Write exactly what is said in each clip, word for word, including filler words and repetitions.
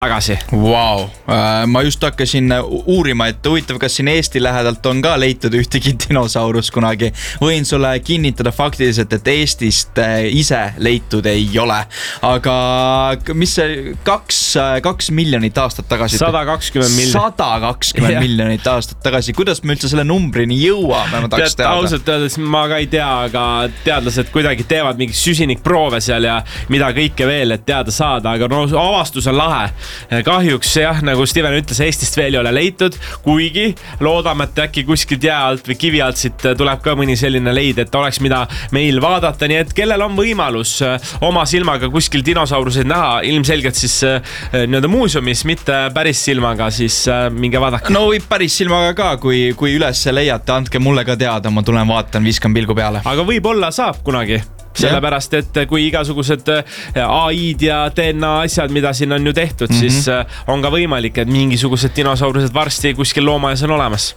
tagasi. Wow. Ma just hakkasin uurima, et huvitav, kas siin Eesti lähedalt on ka leitud ühtegi dinosaurus kunagi. Võin sulle kinnitada faktiliselt, et Eestist ise leitud ei ole. Aga mis see kaks, kaks miljonit aastat tagasi? sada kakskümmend miljonit. sada kakskümmend miljonit aastat tagasi. Kuidas me üldse selle numbrini jõuame? Ma tahaks teada. Ausalt öeldes ma ka ei tea, aga teadlased kuidagi teevad mingi süsinikproove seal ja mida kõike veel, et teada saada. Aga no, avastus on lahe. Kahjuks jah, nagu Steven ütles, Eestist veel ei ole leitud, kuigi loodame, et äkki kuskilt jää alt või kivi alt siit tuleb ka mõni selline leid, et oleks mida meil vaadata, nii et kellel on võimalus oma silmaga kuskil dinosauruseid näha, ilmselgelt siis nii-öelda muuseumis, mitte päris silmaga, siis minge vaadake. No võib päris silmaga ka, kui, kui üles leiate, andke mulle ka teada, ma tulen vaatan, viskan pilgu peale. Aga võib-olla saab kunagi. Sellepärast, et kui igasugused A I-d ja D N A asjad, mida siin on ju tehtud, mm-hmm. siis on ka võimalik, et mingisugused dinosaurused varsti kuskil loomajas on olemas.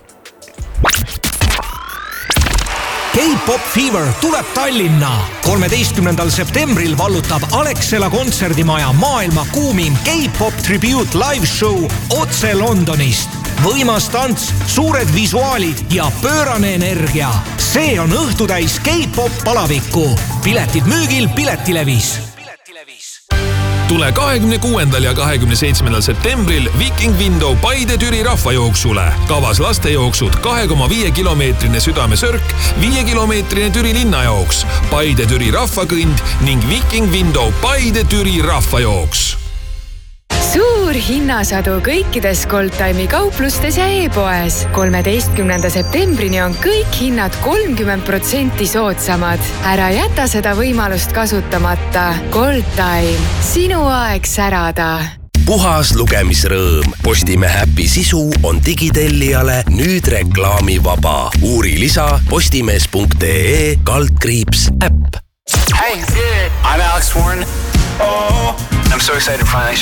K-Pop Fever tuleb Tallinna. kolmeteistkümnendal septembril vallutab Alexela kontserdimaja maailma kuumim K-Pop Tribute live show otse Londonist. Võimas tants, suured visuaalid ja pöörane energia. See on õhtutäis K-Pop palavikku. Piletid müügil Piletilevis. Tule kahekümne kuuendal ja kahekümne seitsmendal septembril Viking Window Paide Türi rahvajooksule. Kavas lastejooksud kahe koma viie kilomeetrine südamesörk, viie kilomeetrine Türi linnajooks, Paide Türi rahvakõnd ning Viking Window Paide Türi rahvajooks. Suur hinnasadu kõikides Goldtime'i kauplustes ja e-poes. kolmeteistkümnenda septembrini on kõik hinnad kolmkümmend protsenti soodsamad. Ära jäta seda võimalust kasutamata. Goldtime. Sinu aeg särada. Puhas lugemisrõõm. Postimehe äpi sisu on digitellijale nüüd reklaamivaba. Uuri lisa postimees punkt ee kaldkriips äpp. Hey, I'm Alex Warren. Oh, I'm so excited to finally